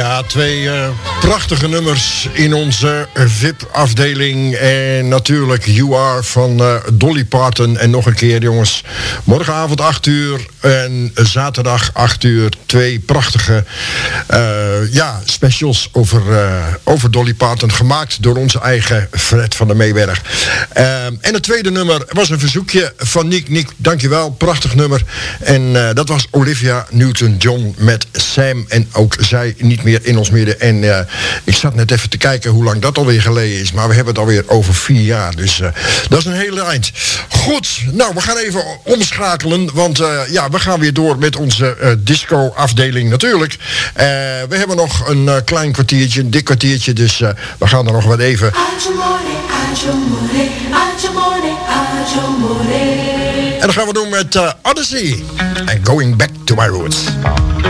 Ja, twee prachtige nummers in onze VIP-afdeling. En natuurlijk You Are van Dolly Parton. En nog een keer, jongens, morgenavond 8 uur en zaterdag 8 uur. Twee prachtige specials over Dolly Parton. Gemaakt door onze eigen Fred van der Meeberg. En het tweede nummer was een verzoekje van Nick. Nick, dankjewel, prachtig nummer. En dat was Olivia Newton-John met Sam. En ook zij niet meer in ons midden. En ik zat net even te kijken hoe lang dat alweer geleden is. Maar we hebben het alweer over 4 jaar. Dus dat is een hele eind. Goed, nou, we gaan even omschakelen. Want we gaan weer door met onze disco-afdeling natuurlijk. We hebben nog een klein kwartiertje, een dik kwartiertje. Dus we gaan er nog wat even... En dan gaan we doen met Odyssey. And Going Back to My Roots.